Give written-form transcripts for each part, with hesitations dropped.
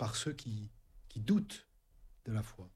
par ceux qui doutent de la foi.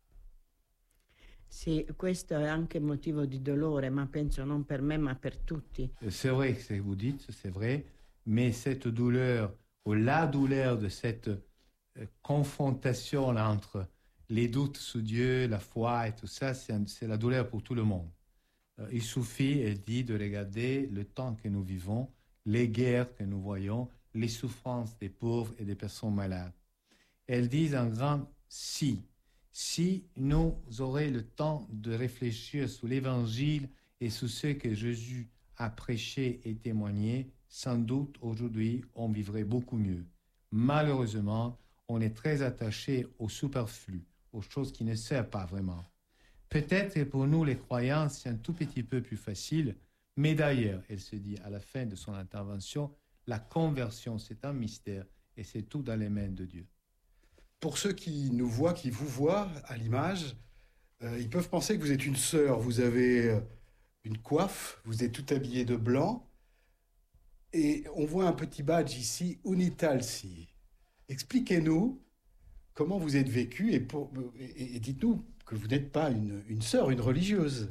Sì, questo è anche motivo di dolore, ma penso non per me, ma per tutti. C'est vrai ce que vous dites, c'est vrai, mais cette douleur, ou la douleur de cette confrontation là, entre les doutes sous Dieu, la foi et tout ça, c'est la douleur pour tout le monde. Il suffit, elle dit, de regarder le temps que nous vivons, les guerres que nous voyons, les souffrances des pauvres et des personnes malades. Elles disent un grand si. Si nous aurions le temps de réfléchir sur l'Évangile et sur ce que Jésus a prêché et témoigné, sans doute aujourd'hui on vivrait beaucoup mieux. Malheureusement, on est très attaché au superflu, aux choses qui ne servent pas vraiment. Peut-être que pour nous les croyants c'est un tout petit peu plus facile, mais d'ailleurs, elle se dit à la fin de son intervention, la conversion c'est un mystère et c'est tout dans les mains de Dieu. Pour ceux qui nous voient, qui vous voient à l'image, ils peuvent penser que vous êtes une sœur. Vous avez une coiffe, vous êtes tout habillé de blanc. Et on voit un petit badge ici, Unitalsi. Expliquez-nous comment vous êtes vécu et dites-nous que vous n'êtes pas une sœur, une religieuse.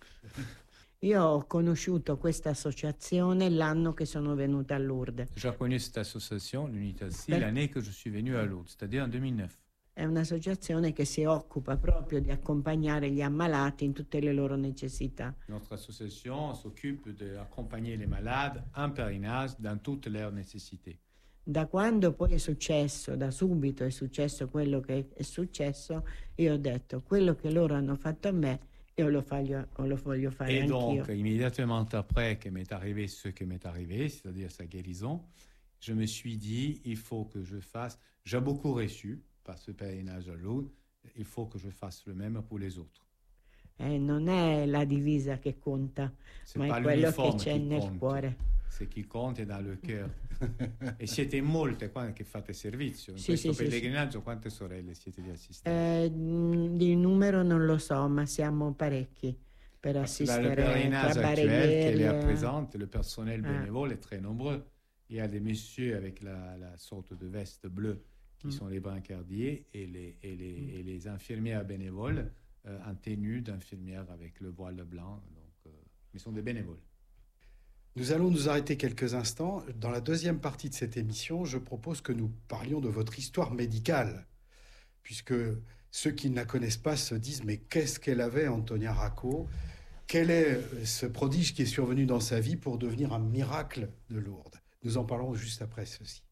Io ho conosciuto questa associazione l'anno che sono venuta a Lourdes. J'ai connu cette association, l'Unitalsi, l'année que je suis venu à Lourdes, c'est-à-dire en 2009. È un'associazione che si occupa proprio di accompagnare gli ammalati in tutte le loro necessità. Notre association s'occupe d'accompagner les malades en pèlerinage dans toutes leurs nécessités. Da quando poi è successo, da subito è successo quello che è successo, io ho detto, quello che loro hanno fatto a me, io lo voglio fare Et anch'io. donc, immédiatement après que m'est arrivé ce qui m'est arrivé, c'est-à-dire sa guérison, je me suis dit, il faut que je fasse, j'ai beaucoup reçu par ce pèlerinage à Lourdes, il faut que je fasse le même pour les autres. Non è la divisa che conta, C'est ma pas è quello che l'uniforme c'è qui nel compte, cuore. ce qui conte è dans le cœur. E siete molte che fate servizio. In Sì, questo sì, pellegrinaggio sì. quante sorelle siete di assistere? Di numero non lo so, ma siamo parecchi per Parce que dans le assistere pèlerinage tra actuel qu'elle est à barriere. présente, le personnel bénévole est très nombreux. Il y a des messieurs avec la sorte de veste bleue qui sont les brancardiers et les infirmières bénévoles en tenue d'infirmière avec le voile blanc. Donc, ils sont des bénévoles. Nous allons nous arrêter quelques instants. Dans la deuxième partie de cette émission, je propose que nous parlions de votre histoire médicale, puisque ceux qui ne la connaissent pas se disent « Mais qu'est-ce qu'elle avait, Antonia Racco ? Quel est ce prodige qui est survenu dans sa vie pour devenir un miracle de Lourdes ?» Nous en parlerons juste après ceci.